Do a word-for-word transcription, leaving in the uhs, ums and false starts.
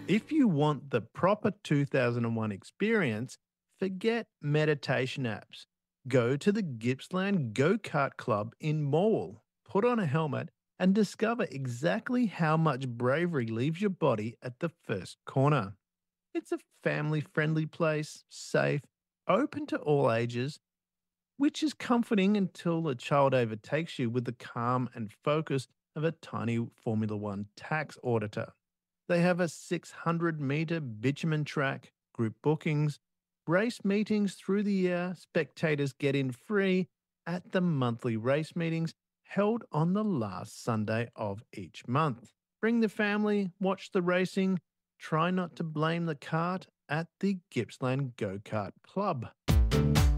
If you want the proper two thousand one experience, forget meditation apps. Go to the Gippsland Go Kart Club in Morwell, put on a helmet, and discover exactly how much bravery leaves your body at the first corner. It's a family friendly place, safe, open to all ages, which is comforting until a child overtakes you with the calm and focus of a tiny Formula One tax auditor. They have a six hundred metre bitumen track, group bookings, race meetings through the year. Spectators get in free at the monthly race meetings held on the last Sunday of each month. Bring the family, watch the racing, try not to blame the cart at the Gippsland Go Kart Club.